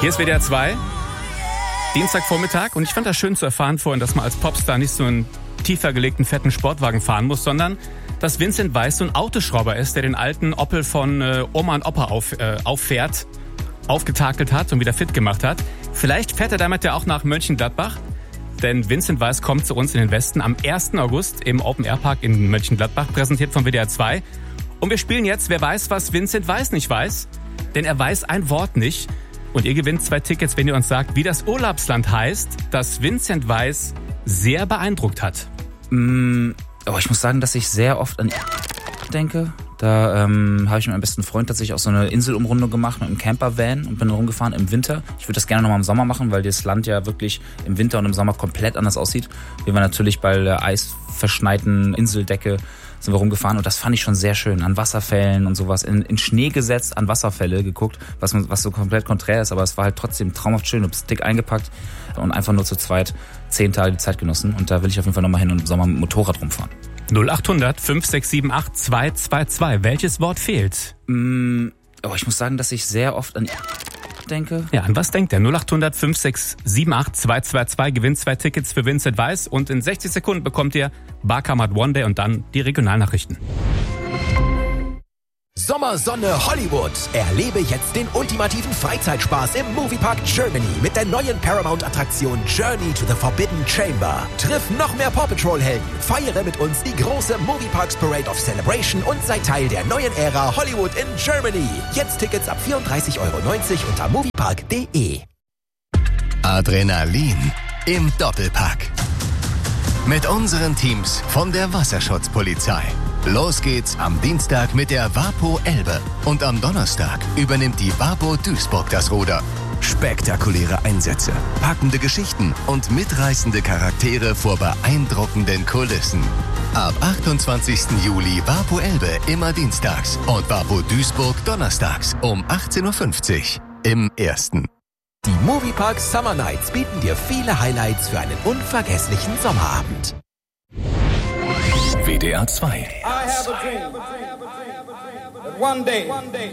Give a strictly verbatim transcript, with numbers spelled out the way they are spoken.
Hier ist W D R zwei, Dienstagvormittag, und ich fand das schön zu erfahren vorhin, dass man als Popstar nicht so einen tiefer gelegten, fetten Sportwagen fahren muss, sondern dass Vincent Weiss so ein Autoschrauber ist, der den alten Opel von äh, Oma und Opa auf, äh, auffährt, aufgetakelt hat und wieder fit gemacht hat. Vielleicht fährt er damit ja auch nach Mönchengladbach, denn Vincent Weiss kommt zu uns in den Westen am ersten August im Open-Air-Park in Mönchengladbach, präsentiert von W D R zwei. Und wir spielen jetzt Wer weiß, was Vincent Weiss nicht weiß, denn er weiß ein Wort nicht. Und ihr gewinnt zwei Tickets, wenn ihr uns sagt, wie das Urlaubsland heißt, das Vincent Weiss sehr beeindruckt hat. Mm, oh, ich muss sagen, dass ich sehr oft an denke. Da ähm, habe ich mit meinem besten Freund tatsächlich auch so eine Inselumrundung gemacht mit einem Campervan und bin rumgefahren im Winter. Ich würde das gerne nochmal im Sommer machen, weil das Land ja wirklich im Winter und im Sommer komplett anders aussieht. Wir waren natürlich bei der eisverschneiten Inseldecke sind wir rumgefahren und das fand ich schon sehr schön. An Wasserfällen und sowas, in, in Schnee gesetzt, an Wasserfälle geguckt, was, was so komplett konträr ist, aber es war halt trotzdem traumhaft schön, hab's dick eingepackt und einfach nur zu zweit zehn Tage die Zeit genossen. Und da will ich auf jeden Fall nochmal hin und im Sommer mit dem Motorrad rumfahren. null acht hundert fünf sechs sieben acht zwei zwei zwei. Welches Wort fehlt? Mm, oh, ich muss sagen, dass ich sehr oft an denke. Ja, an was denkt der? null acht hundert fünf sechs sieben acht zwei zwei zwei gewinnt zwei Tickets für Vincent Weiss und in sechzig Sekunden bekommt ihr Barkamat One Day und dann die Regionalnachrichten. Sommersonne Hollywood. Erlebe jetzt den ultimativen Freizeitspaß im Moviepark Germany mit der neuen Paramount-Attraktion Journey to the Forbidden Chamber. Triff noch mehr Paw Patrol-Helden, feiere mit uns die große Movieparks Parade of Celebration und sei Teil der neuen Ära Hollywood in Germany. Jetzt Tickets ab vierunddreißig Euro neunzig unter moviepark punkt de. Adrenalin im Doppelpack. Mit unseren Teams von der Wasserschutzpolizei. Los geht's am Dienstag mit der Wapo Elbe und am Donnerstag übernimmt die Wapo Duisburg das Ruder. Spektakuläre Einsätze, packende Geschichten und mitreißende Charaktere vor beeindruckenden Kulissen. Ab achtundzwanzigsten Juli Wapo Elbe immer dienstags und Wapo Duisburg donnerstags um achtzehn Uhr fünfzig im Ersten. Die Moviepark Summer Nights bieten dir viele Highlights für einen unvergesslichen Sommerabend. W D R zwei. I have a dream that one day